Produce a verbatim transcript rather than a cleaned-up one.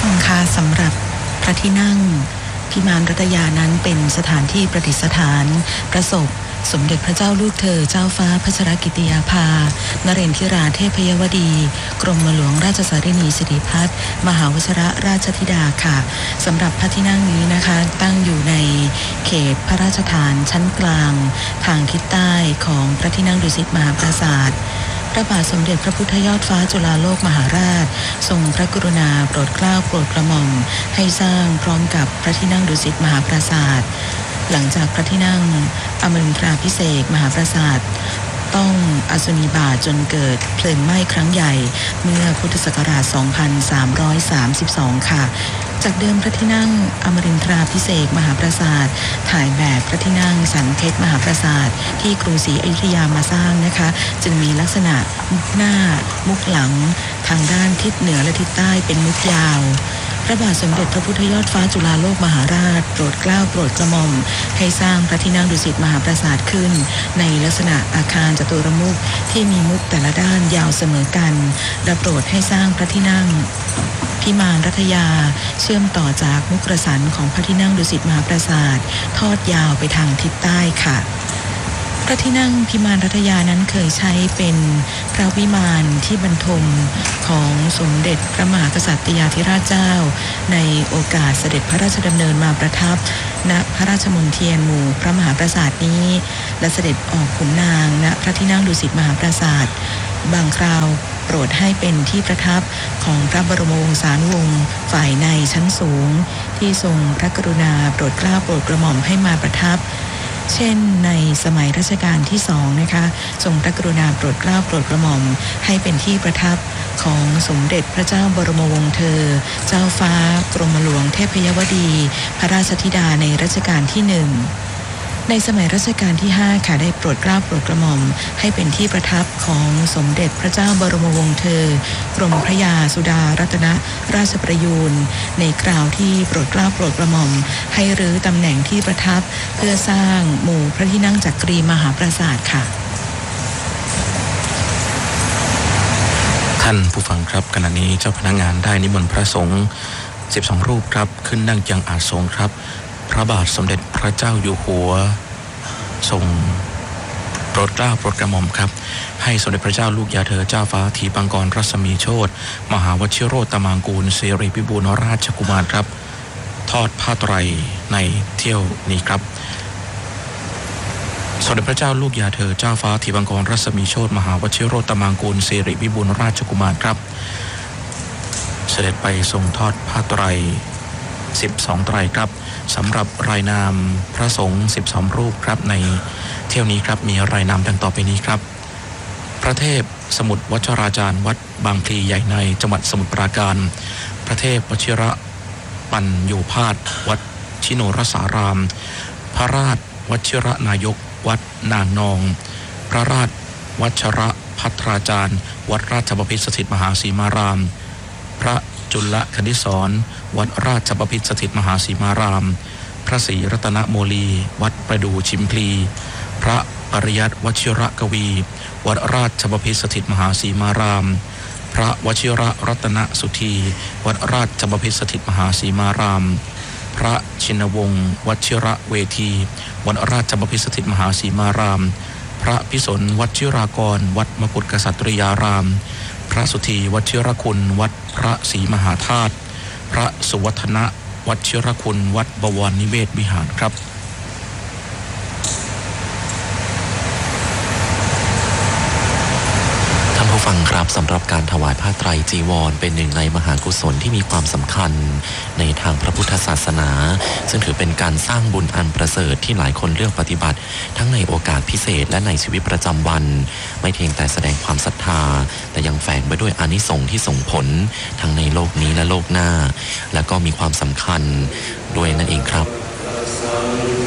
ฟังค่ะสำหรับพระที่นั่งพิมานรัตยานั้นเป็นสถานที่ประดิษฐานประสบสมเด็จพระเจ้าลูกเธอเจ้าฟ้าพัชรกิติยาภานเรนทิราเทพยวดีกรมหลวงราชสารินีสิริพัฒน์มหาวชิรราชธิดาค่ะสำหรับพระที่นั่งนี้นะคะตั้งอยู่ในเขตพระราชฐานชั้นกลางทางทิศใต้ของพระที่นั่งดุสิตมหาปราสาทพระบาทสมเด็จพระพุทธยอดฟ้าจุฬาโลกมหาราชทรงพระกรุณาโปรดเกล้าโปรดกระหม่อมให้สร้างพร้อมกับพระที่นั่งดุสิตมหาปราสาทหลังจากพระที่นั่งอมรินทราภิเษกมหาปราสาทต้องอสุนีบาตจนเกิดเพลิงไหม้ครั้งใหญ่เมื่อพุทธศักราช สองพันสามร้อยสามสิบสอง ค่ะจากเดิมพระที่นั่งอมรินทราภิเษกมหาปราสาทถ่ายแบบพระที่นั่งสันเพชรมหาปราสาทที่กรุงศรีอยุธยามาสร้างนะคะจึงมีลักษณะมุกหน้ามุกหลังทางด้านทิศเหนือและทิศใต้เป็นมุกยาวพระบาทสมเด็จพระพุทธยอดฟ้าจุฬาโลกมหาราชโปรดเกล้าโปรดกระหม่อมให้สร้างพระที่นั่งดุสิตมหาปราสาทขึ้นในลักษณะอาคารจตุรมุขที่มีมุกแต่ละด้านยาวเสมอกันและโปรดให้สร้างพระที่นั่งพิมานรัตยาเชื่อมต่อจากมุกกระสันของพระที่นั่งดุสิตมหาปราสาททอดยาวไปทางทิศใต้ค่ะพระที่นั่งพิมานรัตยานั้นเคยใช้เป็นพระวิมานที่บรรทมของสมเด็จพระมหากษัตริยาธิราชเจ้าในโอกาสเสด็จพระราชดำเนินมาประทับณพระราชมณฑลหมู่พระมหาปราสาทนี้และเสด็จออกขุนนางณพระที่นั่งดุสิตมหาปราสาทบางคราวโปรดให้เป็นที่ประทับของพระบรมวงศานุวงศ์ฝ่ายในชั้นสูงที่ทรงพระกรุณาโปรดเกล้าโปรดกระหม่อมให้มาประทับเช่นในสมัยรัชกาลที่สองนะคะทรงพระกรุณาโปรดเกล้าโปรดกระหม่อมให้เป็นที่ประทับของสมเด็จพระเจ้าบรมวงศ์เธอเจ้าฟ้ากรมหลวงเทพยวดีพระราชธิดาในรัชกาลที่หนึ่งในสมัยรัชกาลที่ห้าค่ะได้โปรดเกล้าโปรดกระหม่อมให้เป็นที่ประทับของสมเด็จพระเจ้าบรมวงศ์เธอกรมพระยาสุดารัตนราชประยูรในคราวที่โปรดเกล้าโปรดกระหม่อมให้รื้อตำแหน่งที่ประทับเพื่อสร้างหมู่พระที่นั่งจักรีมหาปราสาทค่ะท่านผู้ฟังครับขณะนี้เจ้าพนักงานได้นิมนต์พระสงฆ์สิบสองรูปครับขึ้นนั่งยังอาสงครับพระบาทสมเด็จพระเจ้าอยู่หัวทรงโปรดเกล้าโปรดกระหม่อมครับให้สมเด็จพระเจ้าลูกยาเธอเจ้าฟ้าธีปังกรรัศมีโชติมหาวชิโรตมังกูลสิริพิบูลราชกุมารครับทอดผ้าไตรในเที่ยวนี้ครับสมเด็จพระเจ้าลูกยาเธอเจ้าฟ้าธีปังกรรัศมีโชติมหาวชิโรตมังกูลสิริพิบูลราชกุมารครับเสด็จไปทรงทอดผ้าไตรสิบสองไตรครับสำหรับรายนามพระสงฆ์สิบสองรูปครับในเที่ยวนี้ครับมีรายนามดังต่อไปนี้ครับพระเทพสมุทรวชราจารย์วัดบางพลีใหญ่ในจังหวัดสมุทรปราการพระเทพวชิระปัญโยภาสวัดชิโนรสารามพระราชวชิระนายกวัดนางนองพระราชวชระภัทราจารย์วัดราชบพิตรสถิตมหาสีมารามพระจุลคณิศรวัดราชบพิตรสถิตมหาสีมารามพระศรีรัตนโมลีวัดประดู่ชิมพลีพระปริยัติวชิระกวีวัดราชบพิตรสถิตมหาสีมารามพระวชิระรัตนสุธีวัดราชบพิตรสถิตมหาสีมารามพระชินวงศ์วชิระเวทีวัดราชบพิตรสถิตมหาสีมารามพระพิสนวชิรากรวัดมกุฏกษัตริยารามพระสุธีวชิรคุณวัดพระศรีมหาธาตุพระสุวัฒนะวชิรคุณวัดบวรนิเวศวิหารครับฟังครับสำหรับการถวายผ้าไตรจีวรเป็นหนึ่งในมหากุศลที่มีความสำคัญในทางพระพุทธศาสนาซึ่งถือเป็นการสร้างบุญอันประเสริฐที่หลายคนเลือกปฏิบัติทั้งในโอกาสพิเศษและในชีวิตประจำวันไม่เพียงแต่แสดงความศรัทธาแต่ยังแฝงไปด้วยอานิสงส์ที่ส่งผลทั้งในโลกนี้และโลกหน้าและก็มีความสำคัญด้วยนั่นเองครับ